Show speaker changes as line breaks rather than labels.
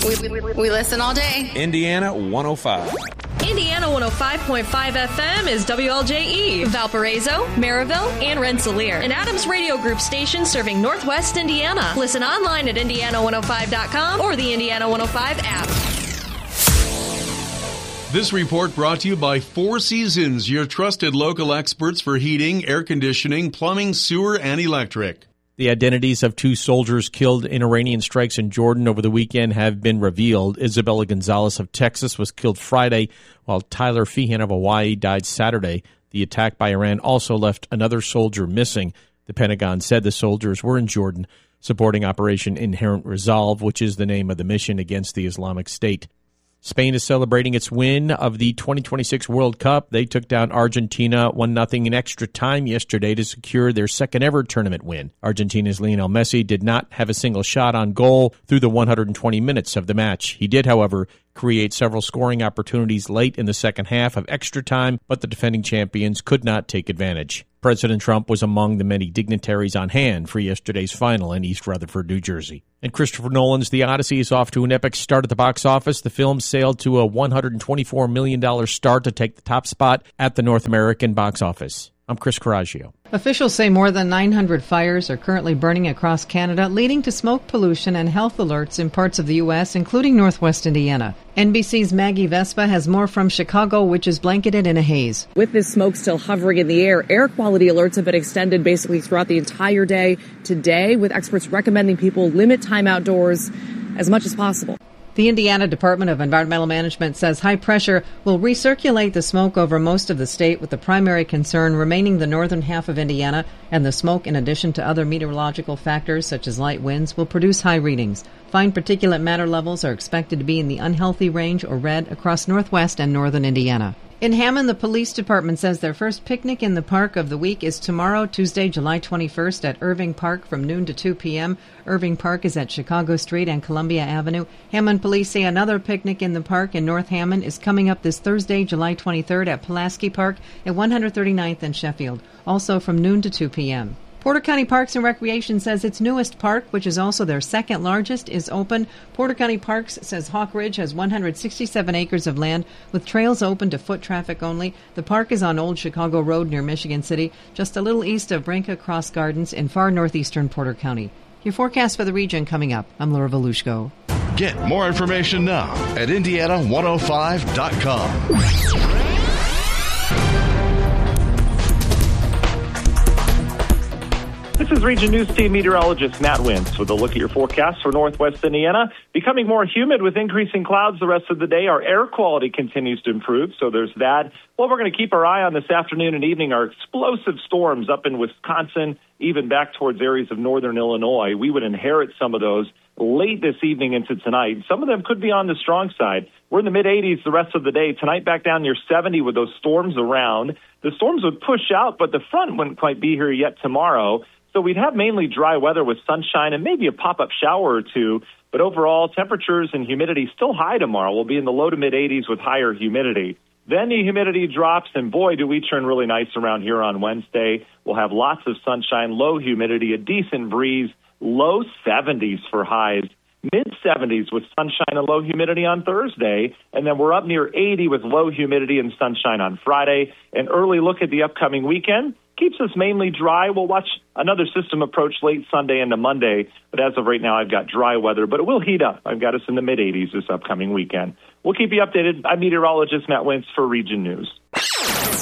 We listen all day.
Indiana 105.
Indiana 105.5 FM is WLJE, Valparaiso, Maryville, and Rensselaer. An Adams Radio Group station serving Northwest Indiana. Listen online at Indiana105.com or the Indiana 105 app.
This report brought to you by Four Seasons, your trusted local experts for heating, air conditioning, plumbing, sewer, and electric.
The identities of two soldiers killed in Iranian strikes in Jordan over the weekend have been revealed. Isabella Gonzalez of Texas was killed Friday, while Tyler Feehan of Hawaii died Saturday. The attack by Iran also left another soldier missing. The Pentagon said the soldiers were in Jordan, supporting Operation Inherent Resolve, which is the name of the mission against the Islamic State. Spain is celebrating its win of the 2026 World Cup. They took down Argentina 1-0 in extra time yesterday to secure their second-ever tournament win. Argentina's Lionel Messi did not have a single shot on goal through the 120 minutes of the match. He did, however, create several scoring opportunities late in the second half of extra time, but the defending champions could not take advantage. President Trump was among the many dignitaries on hand for yesterday's final in East Rutherford, New Jersey. And Christopher Nolan's The Odyssey is off to an epic start at the box office. The film sailed to a $124 million start to take the top spot at the North American box office. I'm Chris Coraggio.
Officials say more than 900 fires are currently burning across Canada, leading to smoke pollution and health alerts in parts of the U.S., including northwest Indiana. NBC's Maggie Vespa has more from Chicago, which is blanketed in a haze.
With this smoke still hovering in the air quality alerts have been extended basically throughout the entire day today, with experts recommending people limit time outdoors as much as possible.
The Indiana Department of Environmental Management says high pressure will recirculate the smoke over most of the state, with the primary concern remaining the northern half of Indiana, and the smoke, in addition to other meteorological factors such as light winds, will produce high readings. Fine particulate matter levels are expected to be in the unhealthy range or red across northwest and northern Indiana. In Hammond, the police department says their first picnic in the park of the week is tomorrow, Tuesday, July 21st at Irving Park from noon to 2 p.m. Irving Park is at Chicago Street and Columbia Avenue. Hammond police say another picnic in the park in North Hammond is coming up this Thursday, July 23rd at Pulaski Park at 139th and Sheffield, also from noon to 2 p.m. Porter County Parks and Recreation says its newest park, which is also their second largest, is open. Porter County Parks says Hawk Ridge has 167 acres of land with trails open to foot traffic only. The park is on Old Chicago Road near Michigan City, just a little east of Brinka Cross Gardens in far northeastern Porter County. Your forecast for the region coming up. I'm Laura Volushko.
Get more information now at Indiana105.com.
This is Region News Team meteorologist Matt Wintz with a look at your forecast for northwest Indiana. Becoming more humid with increasing clouds the rest of the day. Our air quality continues to improve, so there's that. Well, we're going to keep our eye on this afternoon and evening are explosive storms up in Wisconsin, even back towards areas of northern Illinois. We would inherit some of those late this evening into tonight. Some of them could be on the strong side. We're in the mid-80s the rest of the day. Tonight back down near 70 with those storms around. The storms would push out, but the front wouldn't quite be here yet tomorrow. So we'd have mainly dry weather with sunshine and maybe a pop-up shower or two. But overall, temperatures and humidity still high tomorrow. We'll be in the low to mid-80s with higher humidity. Then the humidity drops, and boy, do we turn really nice around here on Wednesday. We'll have lots of sunshine, low humidity, a decent breeze, low 70s for highs, mid-70s with sunshine and low humidity on Thursday. And then we're up near 80 with low humidity and sunshine on Friday. An early look at the upcoming weekend keeps us mainly dry. We'll watch another system approach late Sunday into Monday. But as of right now, I've got dry weather, but it will heat up. I've got us in the mid-80s this upcoming weekend. We'll keep you updated. I'm meteorologist Matt Wintz for Region News.